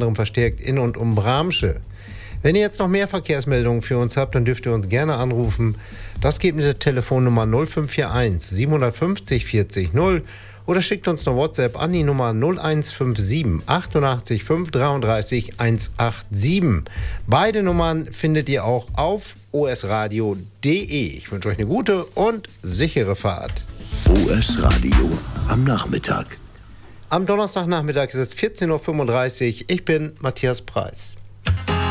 anderem verstärkt in und um Bramsche. Wenn ihr jetzt noch mehr Verkehrsmeldungen für uns habt, dann dürft ihr uns gerne anrufen. Das geht mit der Telefonnummer 0541 750 40 0 oder schickt uns eine WhatsApp an die Nummer 0157 88 533 187. Beide Nummern findet ihr auch auf osradio.de. Ich wünsche euch eine gute und sichere Fahrt. OS Radio am Nachmittag. Am Donnerstagnachmittag ist es 14.35 Uhr. Ich bin Matthias Preis.